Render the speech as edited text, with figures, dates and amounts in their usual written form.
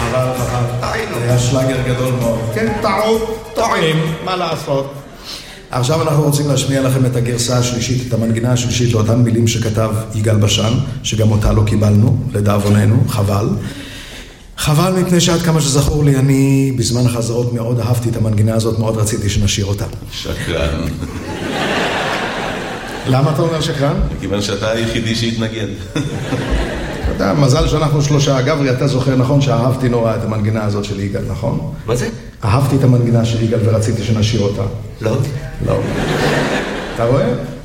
היה שלאגר גדול מאוד. כן, טועים, מה לעשות? עכשיו אנחנו רוצים להשמיע לכם את הגרסה השלישית, את המנגינה השלישית לאותן מילים שכתב יגאל בשן, שגם אותה לא קיבלנו, לדאבוננו, חבל. חבל מפני שעד כמה שזכור לי, אני בזמן החזרות מאוד אהבתי את המנגינה הזאת, מאוד רציתי שנשאיר אותה. שקרן. למה אתה אומר שקרן? מכיוון שאתה היחידי שהתנגד. אתה יודע, מזל שאנחנו שלושה. גברי, אתה זוכר נכון שאהבתי נורא את המנגינה הזאת של יגאל, נכון? מה זה? אהבתי את המנגינה של יגאל ורציתי שנשאיר אותה. לא. לא. אתה רואה?